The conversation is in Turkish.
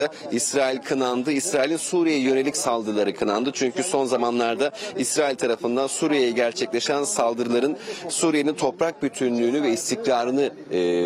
İsrail kınandı. İsrail'in Suriye'ye yönelik saldırıları kınandı. Çünkü son zamanlarda İsrail tarafından Suriye'ye gerçekleşen saldırıların Suriye'nin toprak bütünlüğünü ve istikrarını